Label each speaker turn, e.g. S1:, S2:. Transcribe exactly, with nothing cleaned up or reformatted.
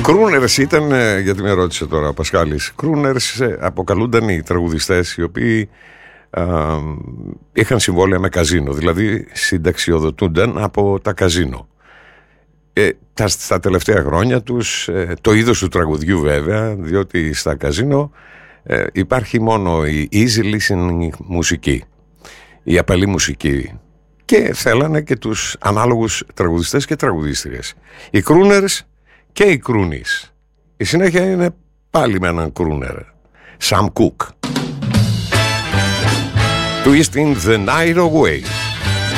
S1: Crooners ήταν, γιατί με ρώτησε τώρα ο Πασχάλης, Crooners αποκαλούνταν οι τραγουδιστές οι οποίοι α, είχαν συμβόλαια με καζίνο, δηλαδή συνταξιοδοτούνταν από τα καζίνο. Ε, τα, στα τελευταία χρόνια τους, ε, το είδος του τραγουδιού βέβαια, διότι στα καζίνο ε, υπάρχει μόνο η easy listening μουσική, η απαλή μουσική, και θέλανε και τους ανάλογους τραγουδιστές και τραγουδίστριες. Οι Crooners και οι Croonies. Η συνέχεια είναι πάλι με έναν Crooner, Sam Cooke. Twisting the Night Away.